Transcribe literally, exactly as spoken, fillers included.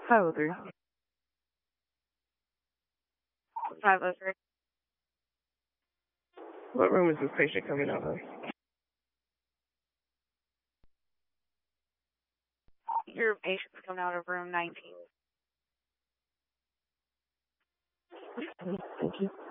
five oh three. five oh three. What room is this patient coming out of? Your patient's coming out of room nineteen. Thank you.